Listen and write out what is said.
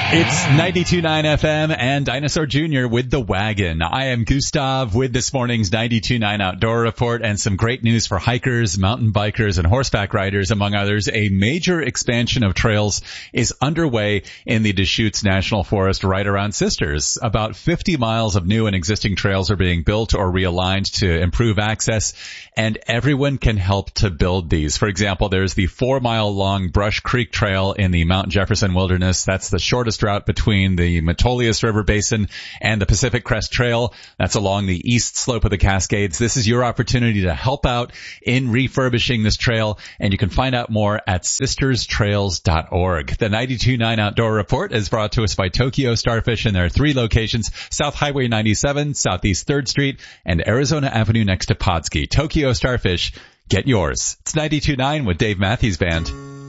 It's 92.9 FM and Dinosaur Jr. with The Wagon. I am Gustav with this morning's 92.9 Outdoor Report and some great news for hikers, mountain bikers, and horseback riders, among others. A major expansion of trails is underway in the Deschutes National Forest right around Sisters. About 50 miles of new and existing trails are being built or realigned to improve access, and everyone can help to build these. For example, there's the 4-mile-long Brush Creek Trail in the Mount Jefferson Wilderness. That's the shortest route between the Metolius River Basin and the Pacific Crest Trail. That's along the east slope of the Cascades. This is your opportunity to help out in refurbishing this trail, and you can find out more at sisterstrails.org. The 92.9 Outdoor Report is brought to us by Tokyo Starfish, and there are 3 locations: South Highway 97, Southeast 3rd Street, and Arizona Avenue next to Podski. Tokyo Starfish, get yours. It's 92.9 with Dave Matthews Band.